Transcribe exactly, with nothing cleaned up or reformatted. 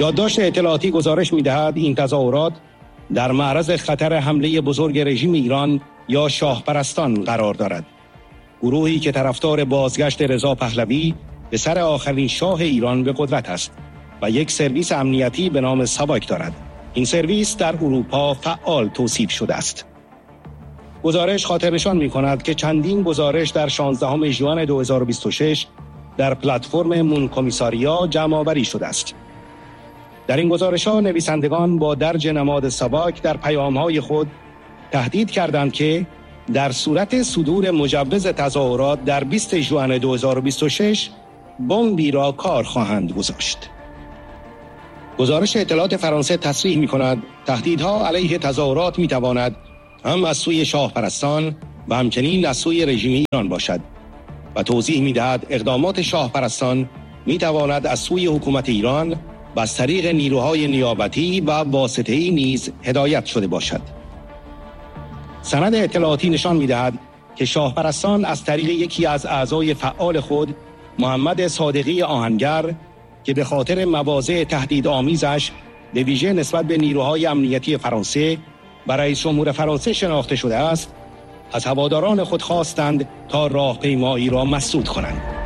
یادداشت اطلاعاتی گزارش می‌دهد این تظاهرات در معرض خطر حمله بزرگ رژیم ایران یا شاه پرستان قرار دارد. گروهی که طرفدار بازگشت رضا پهلوی به سر آخرین شاه ایران به قدرت است و یک سرویس امنیتی به نام ساواک دارد. این سرویس در اروپا فعال توصیف شده است. گزارش خاطرنشان می‌کند که چندین گزارش در شانزدهم ژوئن دو هزار و بیست و شش در پلتفرم مون کمیساریا جمع‌آوری شده است. در این گزارش‌ها نویسندگان با درج نماد ساواک در پیام‌های خود تهدید کردند که در صورت صدور مجوز تظاهرات در بیست ژوئن دو هزار و بیست و شش بمبی را کار خواهند گذاشت. گزارش اطلاعات فرانسه تصریح می‌کند تهدیدها علیه تظاهرات می‌تواند هم از سوی شاه پرستان و همچنین از سوی رژیم ایران باشد و توضیح می‌دهد اقدامات شاه پرستان می‌تواند از سوی حکومت ایران و از طریق نیروهای نیابتی و واسطه‌ای نیز هدایت شده باشد. سند اطلاعاتی نشان می‌دهد که شاه پرستان از طریق یکی از اعضای فعال خود محمد صادقی آهنگر که به خاطر مواضع تهدیدآمیزش به ویژه نسبت به نیروهای امنیتی فرانسه و رئیس جمهور فرانسه شناخته شده است، از هواداران خود خواستند تا راهپیمایی را مسدود کنند.